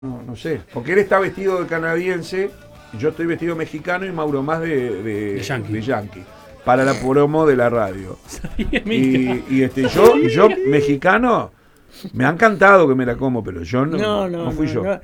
no sé, porque él está vestido de canadiense, yo estoy vestido mexicano y Mauro más de yankee para la promo de la radio. Yo mexicano, me ha encantado que me la como, pero yo no fui yo.